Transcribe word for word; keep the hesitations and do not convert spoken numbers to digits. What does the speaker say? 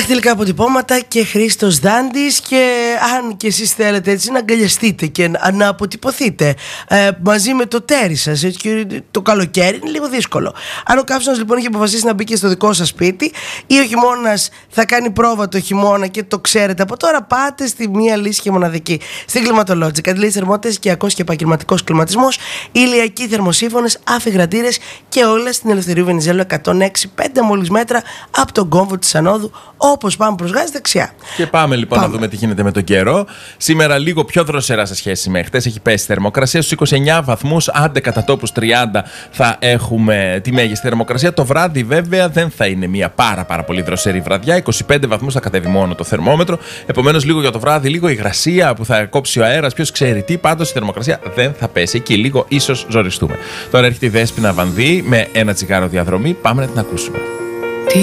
Δακτυλικά αποτυπώματα και Χρήστος Δάντης. Και αν και εσείς θέλετε έτσι να αγκαλιαστείτε και να, να αποτυπωθείτε ε, μαζί με το τέρι σας, έτσι, και το καλοκαίρι είναι λίγο δύσκολο. Αν ο καύσωνας λοιπόν έχει αποφασίσει να μπει και στο δικό σας σπίτι, ή ο χειμώνας θα κάνει πρόβα το χειμώνα και το ξέρετε από τώρα, πάτε στη μία λύση και μοναδική. Στην Climatologic, αντιλήψεις θερμότητας, οικιακός και επαγγελματικός κλιματισμός, ηλιακοί θερμοσύφωνες, αφιγρατήρες και όλα στην Ελευθερίου Βενιζέλου εκατόν έξι κόμμα πέντε μόλις μέτρα από τον κόμβο της Ανόδου. Όπως πάμε προς Γάζι δεξιά. Και πάμε λοιπόν πάμε. να δούμε τι γίνεται με τον καιρό. Σήμερα λίγο πιο δροσερά σε σχέση με χτες. Έχει πέσει η θερμοκρασία στους είκοσι εννέα βαθμούς, άντε κατά τόπους τριάντα θα έχουμε τη μέγιστη θερμοκρασία. Το βράδυ βέβαια δεν θα είναι μια πάρα πάρα πολύ δροσερή βραδιά. είκοσι πέντε βαθμούς θα κατέβει μόνο το θερμόμετρο. Επομένως λίγο για το βράδυ, λίγο υγρασία που θα κόψει ο αέρας. Ποιος ξέρει τι, πάντως η θερμοκρασία δεν θα πέσει. Εκεί λίγο ίσως ζοριστούμε. Τώρα έρχεται η Δέσποινα Βανδύ με ένα τσιγάρο διαδρομή. Πάμε να την ακούσουμε.